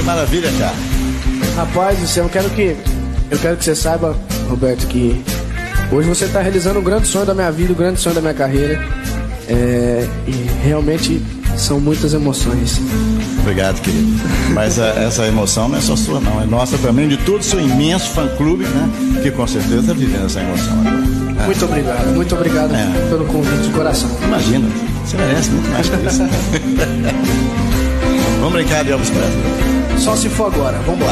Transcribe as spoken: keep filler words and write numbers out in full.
Que maravilha, cara. Rapaz, você, eu quero que eu quero que você saiba, Roberto, que hoje você está realizando um grande sonho da minha vida, um grande sonho da minha carreira. É, e realmente são muitas emoções. Obrigado, querido. Mas a, essa emoção não é só sua, não. É nossa também, de todo o seu imenso fã-clube, né? Que com certeza está vivendo essa emoção agora. É. Muito obrigado, muito obrigado é. pelo convite de coração. Imagina, você merece muito mais que isso. Vamos brincar de Elvis Presley. Só se for agora, vamos lá.